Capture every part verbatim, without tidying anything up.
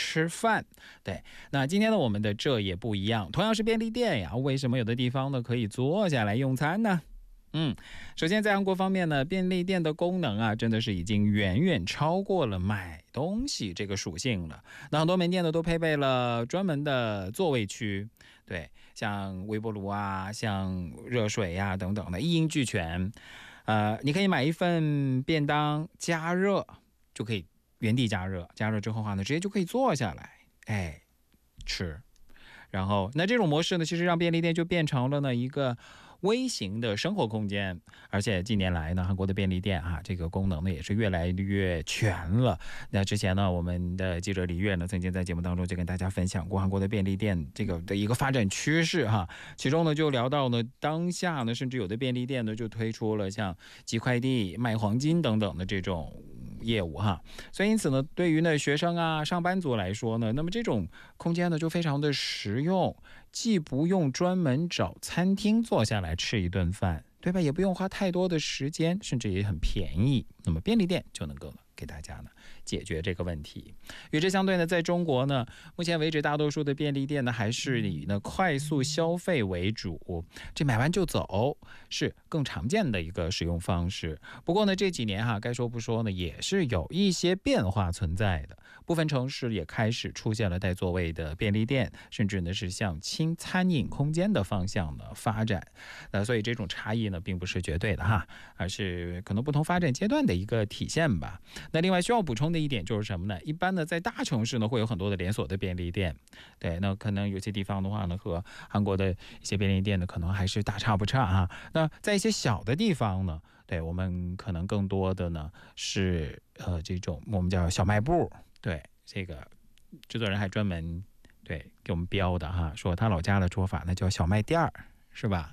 吃饭。对，那今天呢，我们的这也不一样，同样是便利店呀，为什么有的地方呢可以坐下来用餐呢？嗯，首先在韩国方面呢，便利店的功能啊，真的是已经远远超过了买东西这个属性了。那很多门店呢都配备了专门的座位区，对，像微波炉啊，像热水呀、啊、等等的，一应俱全。呃，你可以买一份便当加热，就可以原地加热，加热之后的话呢，直接就可以坐下来，哎，吃。然后，那这种模式呢，其实让便利店就变成了呢一个微型的生活空间。而且近年来呢，韩国的便利店啊，这个功能呢也是越来越全了。那之前呢，我们的记者李月呢，曾经在节目当中就跟大家分享过韩国的便利店这个的一个发展趋势哈。其中呢，就聊到呢，当下呢，甚至有的便利店呢，就推出了像寄快递、卖黄金等等的这种业务哈。所以因此呢，对于呢学生啊、上班族来说呢，那么这种空间呢就非常的实用，既不用专门找餐厅坐下来吃一顿饭，对吧？也不用花太多的时间，甚至也很便宜。那么便利店就能够给大家呢解决这个问题。与之相对呢，在中国呢，目前为止大多数的便利店呢还是以呢快速消费为主，这买完就走是更常见的一个使用方式。不过呢，这几年哈，该说不说呢，也是有一些变化存在的。部分城市也开始出现了带座位的便利店，甚至呢是向轻餐饮空间的方向呢发展。那所以这种差异呢并不是绝对的哈，而是可能不同发展阶段的一个体现吧。那另外需要补充的一点就是什么呢？一般呢在大城市呢会有很多的连锁的便利店，对，那可能有些地方的话呢和韩国的一些便利店呢可能还是大差不差啊。那在一些小的地方呢，对，我们可能更多的呢是呃这种我们叫小卖部，对，这个制作人还专门对给我们标的哈，说他老家的说法呢叫小卖店儿，是吧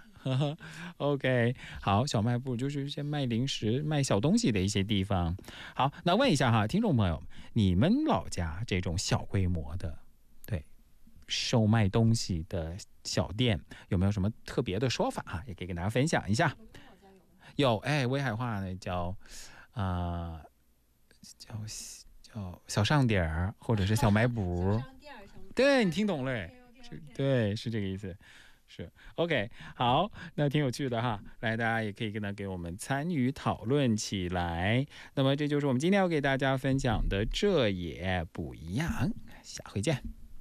？OK， 好，小卖部就是一些卖零食、卖小东西的一些地方。好，那问一下哈，听众朋友，你们老家这种小规模的，对，售卖东西的小店，有没有什么特别的说法哈？也可以跟大家分享一下。有，哎，威海话呢叫啊、呃、叫叫小上点儿，或者是小卖部。对，你听懂了，对，是这个意思。是 OK， 好，那挺有趣的哈，来，大家也可以跟他给我们参与讨论起来。那么这就是我们今天要给大家分享的，这也不一样。下回见。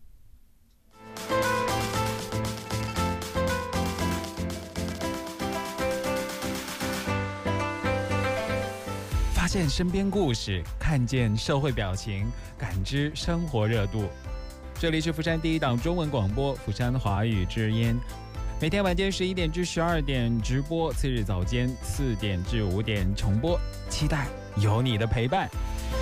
发现身边故事，看见社会表情，感知生活热度。这里是釜山第一档中文广播釜山华语之音，每天晚间十一点至十二点直播，次日早间四点至五点重播，期待有你的陪伴。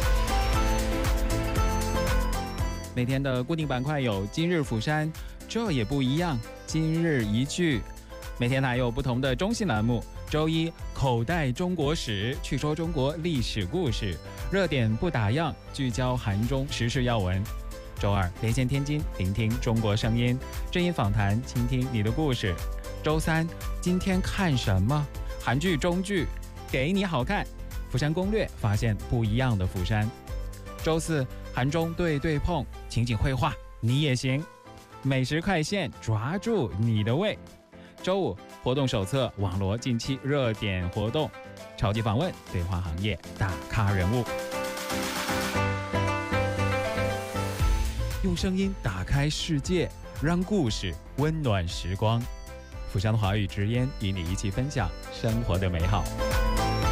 每天的固定板块有今日釜山，这也不一样，今日一句。每天还有不同的中心栏目，周一口袋中国史，去说中国历史故事，热点不打烊，聚焦韩中时事要闻。周二连线天津，聆听中国声音，正音访谈，倾听你的故事。周三今天看什么？韩剧中剧，给你好看。釜山攻略，发现不一样的釜山。周四韩中对对碰，情景绘画你也行。美食快线，抓住你的胃。周五活动手册，网罗近期热点活动。超级访问，对话行业大咖人物。用声音打开世界，让故事温暖时光。釜山华语之音与你一起分享生活的美好。